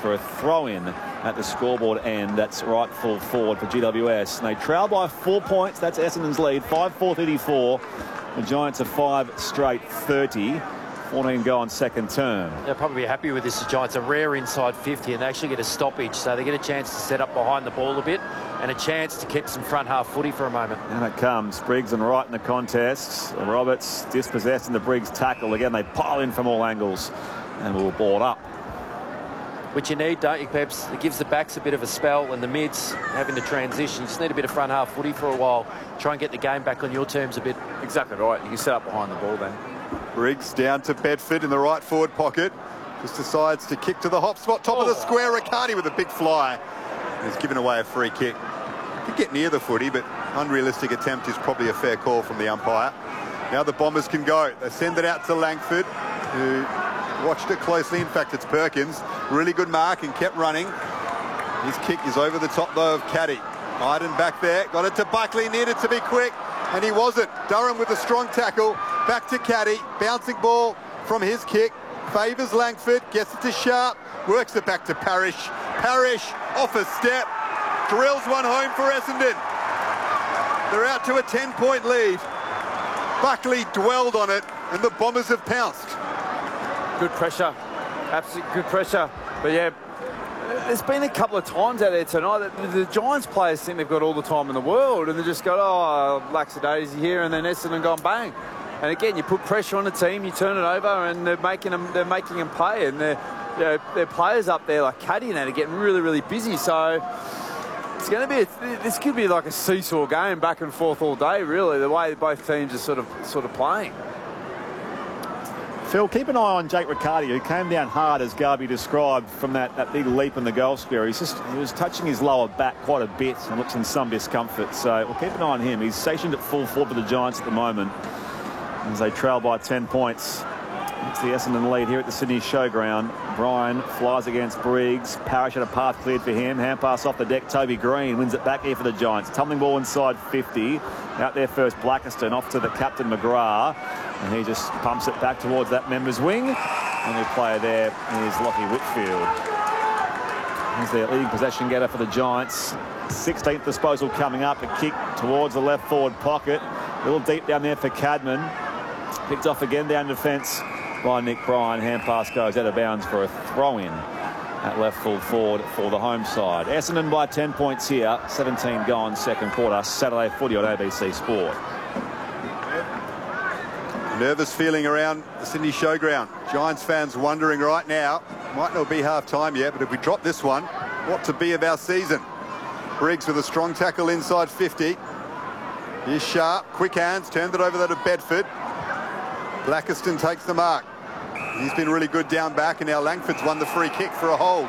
for a throw-in at the scoreboard end. That's right full forward for GWS. And they trail by 4 points. That's Essendon's lead, 5-4-34. The Giants are 5 straight 30. 14 go on second term. They'll probably be happy with this. The Giants are rare inside 50 and they actually get a stoppage, so they get a chance to set up behind the ball a bit and a chance to keep some front half footy for a moment. And it comes. Briggs and Wright in the contest. Roberts dispossessed in the Briggs tackle. Again, they pile in from all angles and will board up. Which you need, don't you, Peps? It gives the backs a bit of a spell and the mids having to transition. You just need a bit of front half footy for a while. Try and get the game back on your terms a bit. Exactly right. You can set up behind the ball then. Briggs down to Bedford in the right forward pocket. Just decides to kick to the hop spot, top of the square. Riccardi with a big fly. He's given away a free kick. Could get near the footy, but unrealistic attempt is probably a fair call from the umpire. Now the Bombers can go. They send it out to Langford, who watched it closely. In fact, it's Perkins. Really good mark and kept running. His kick is over the top, though, of Caddy. Iden back there. Got it to Buckley. Needed to be quick, and he wasn't. Durham with a strong tackle. Back to Caddy. Bouncing ball from his kick. Favours Langford. Gets it to Sharp. Works it back to Parrish. Parrish off a step. Drills one home for Essendon. They're out to a 10-point lead. Buckley dwelled on it, and the Bombers have pounced. Good pressure. Absolute good pressure. But yeah, there's been a couple of times out there tonight that the Giants players think they've got all the time in the world, and they just go, oh, lackadaisy here, and then Essendon gone bang. And again, you put pressure on the team, you turn it over, and they're making them pay. And their players up there like Caddy and that are getting really, really busy. So it's going to be this could be like a seesaw game, back and forth all day, really, the way both teams are sort of playing. Phil, keep an eye on Jake Riccardi, who came down hard, as Garby described, from that big leap in the goal square. He was touching his lower back quite a bit and looks in some discomfort. So we'll keep an eye on him. He's stationed at full forward for the Giants at the moment as they trail by 10 points. It's the Essendon lead here at the Sydney Showground. Bryan flies against Briggs. Parrish had a path cleared for him. Hand pass off the deck. Toby Green wins it back here for the Giants. Tumbling ball inside 50. Out there first, Blackiston off to the captain McGrath. And he just pumps it back towards that member's wing. And the player there is Lockie Whitfield. He's their leading possession getter for the Giants. 16th disposal coming up. A kick towards the left forward pocket. A little deep down there for Cadman. Picked off again down defence by Nick Bryan. Hand pass goes out of bounds for a throw-in at left full forward for the home side. Essendon by 10 points here. 17 gone second quarter. Saturday footy on ABC Sport. Nervous feeling around the Sydney Showground. Giants fans wondering right now, might not be half time yet, but if we drop this one, what to be of our season? Briggs with a strong tackle inside 50. Here's Sharp, quick hands, turned it over there to Bedford. Blackiston takes the mark. He's been really good down back, and now Langford's won the free kick for a hold.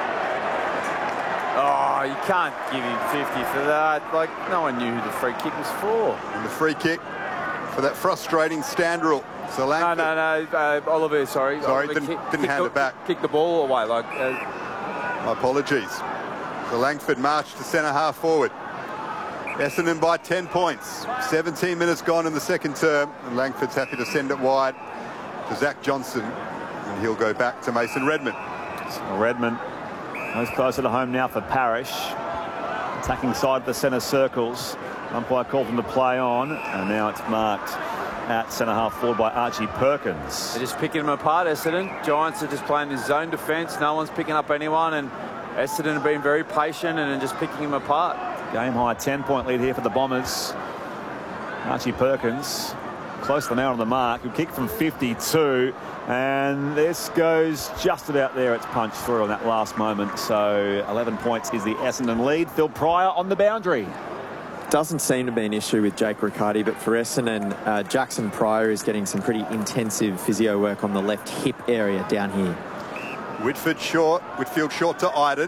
Oh, you can't give him 50 for that. Like, no one knew who the free kick was for. And the free kick for that frustrating stand rule. So Langford... No, Oliver, sorry. Sorry, Oliver didn't hand it back. Kick the ball away. Like, my apologies. So Langford marched to centre half forward. Essendon by 10 points. 17 minutes gone in the second term, and Langford's happy to send it wide to Zach Johnson, and he'll go back to Mason Redman. So Redman goes closer to home now for Parrish. Attacking side of the centre circles. Umpire called him to play on, and now it's marked at centre half forward by Archie Perkins. They're just picking them apart, Essendon. Giants are just playing this zone defence. No one's picking up anyone, and Essendon have been very patient and just picking them apart. Game high 10-point lead here for the Bombers. Archie Perkins close to now on the mark. Who kicked from 52, and this goes just about there. It's punched through on that last moment. So 11 points is the Essendon lead. Phil Pryor on the boundary. Doesn't seem to be an issue with Jake Riccardi, but for Essendon, Jackson Pryor is getting some pretty intensive physio work on the left hip area down here. Whitfield short to Iden.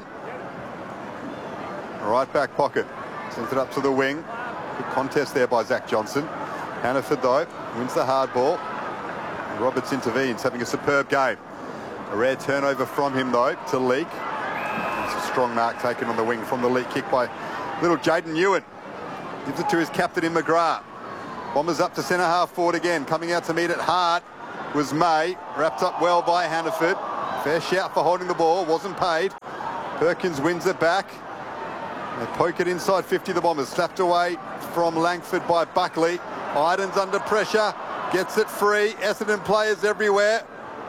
Right back pocket. Sends it up to the wing. Good contest there by Zach Johnson. Hannaford, though, wins the hard ball. And Roberts intervenes, having a superb game. A rare turnover from him, though, to Leake. It's a strong mark taken on the wing from the Leake kick by little Jaden Ewan. Gives it to his captain in McGrath. Bombers up to centre half forward again. Coming out to meet it hard was May. Wrapped up well by Hannaford. Fair shout for holding the ball, wasn't paid. Perkins wins it back. They poke it inside 50, the Bombers. Slapped away from Langford by Buckley. Iden's under pressure, gets it free. Essendon players everywhere.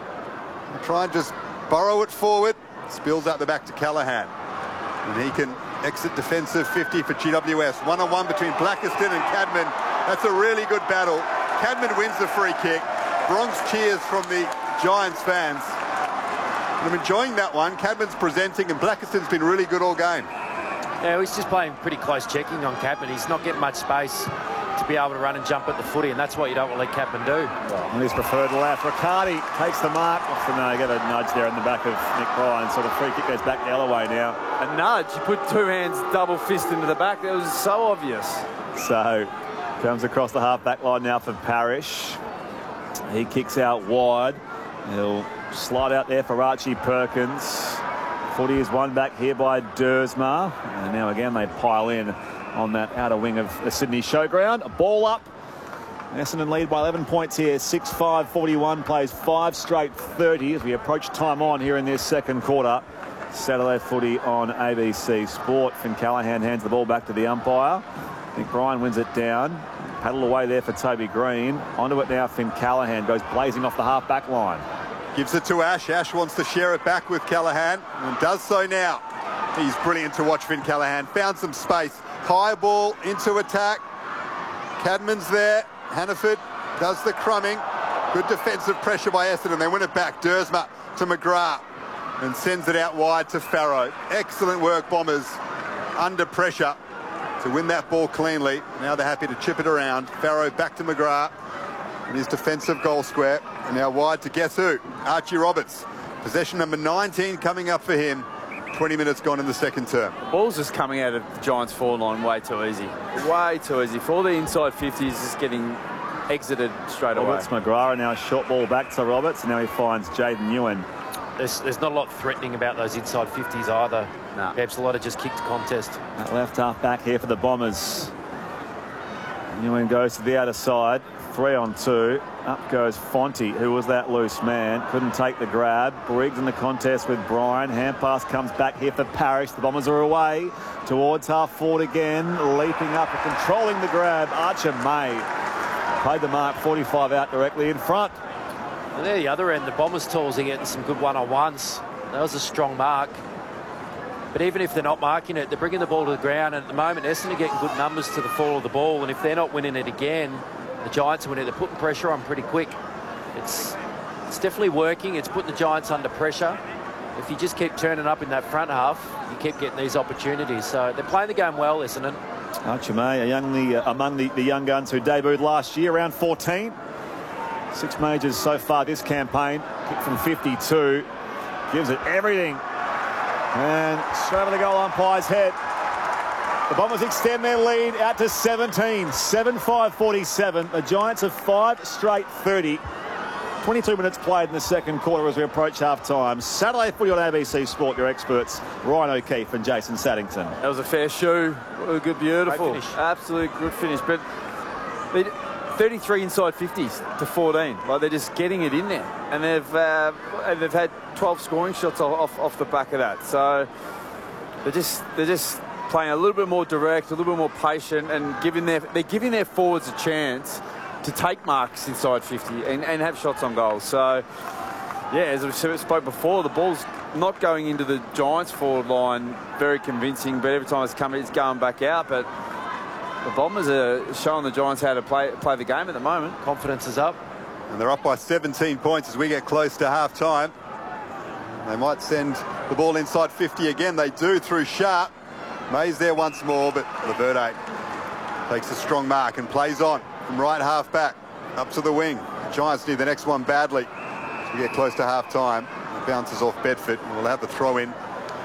And try and just burrow it forward. Spills out the back to Callaghan. And he can exit defensive 50 for GWS. One-on-one between Blackiston and Cadman. That's a really good battle. Cadman wins the free kick. Bronx cheers from the Giants fans. I'm enjoying that one. Cadman's presenting and Blackiston's been really good all game. Yeah, he's just playing pretty close checking on Cadman. He's not getting much space to be able to run and jump at the footy, and that's what you don't want to let Cadman do. On his preferred left, Riccardi takes the mark. No, you get a nudge there in the back of Nick Bryan. So the free kick goes back the other way now. A nudge. You put two hands double fist into the back. That was so obvious. So comes across the half-back line now for Parrish. He kicks out wide. He'll slide out there for Archie Perkins. Footy is won back here by Dersma. And now again they pile in on that outer wing of the Sydney Showground. A ball up. Essendon lead by 11 points here. 6-5-41, plays 5 straight 30 as we approach time on here in this second quarter. Saturday footy on ABC Sport. Finn Callaghan hands the ball back to the umpire. Nick Bryan wins it down. Paddle away there for Toby Green. Onto it now, Finn Callaghan goes blazing off the half-back line. Gives it to Ash. Ash wants to share it back with Callaghan and does so now. He's brilliant to watch, Finn Callaghan. Found some space. High ball into attack. Cadman's there. Hannaford does the crumbing. Good defensive pressure by Essendon. They win it back. Dersma to McGrath and sends it out wide to Farrow. Excellent work, Bombers, under pressure to win that ball cleanly. Now they're happy to chip it around. Farrow back to McGrath in his defensive goal square. And now wide to guess who? Archie Roberts. Possession number 19 coming up for him. 20 minutes gone in the second term. Ball's just coming out of the Giants' forward line way too easy. Way too easy. For all the inside 50s, just getting exited straight away. Roberts McGrath now short ball back to Roberts. And now he finds Jaden Ewan. There's not a lot threatening about those inside 50s either. No. Perhaps a lot of just kicked contest. That left half back here for the Bombers. Ewan goes to the outer side. 3-on-2. Up goes Fonte, who was that loose man. Couldn't take the grab. Briggs in the contest with Bryan. Hand pass comes back here for Parrish. The Bombers are away towards half forward again. Leaping up and controlling the grab. Archer May played the mark. 45 out directly in front. And there the other end, the Bombers tools are getting some good one-on-ones. That was a strong mark. But even if they're not marking it, they're bringing the ball to the ground. And at the moment, Essendon are getting good numbers to the fall of the ball. And if they're not winning it again, the Giants are winning. They're putting pressure on pretty quick. It's definitely working. It's putting the Giants under pressure. If you just keep turning up in that front half, you keep getting these opportunities. So they're playing the game well, Essendon. Archer May, among the young guns who debuted last year, around 14. 6 majors so far this campaign. Kick from 52. Gives it everything. And straight over the goal umpire's head. The Bombers extend their lead out to 17. 7-5-47. The Giants have 5 straight 30. 22 minutes played in the second quarter as we approach half-time. Saturday footy on ABC Sport, your experts, Ryan O'Keefe and Jason Saddington. That was a fair shoe. A good, beautiful. Great finish. Absolute good finish. But 33 inside 50s to 14. Like, they're just getting it in there. And they've had 12 scoring shots off the back of that. So they're just playing a little bit more direct, a little bit more patient, and they're giving their forwards a chance to take marks inside 50 and have shots on goal. So, yeah, as we spoke before, the ball's not going into the Giants forward line very convincing, but every time it's coming, it's going back out. But the Bombers are showing the Giants how to play the game at the moment. Confidence is up. And they're up by 17 points as we get close to half-time. They might send the ball inside 50 again. They do through Sharp. May's there once more, but Laverde takes a strong mark and plays on from right half back up to the wing. The Giants need the next one badly as we get close to half-time. It bounces off Bedford and we'll have the throw in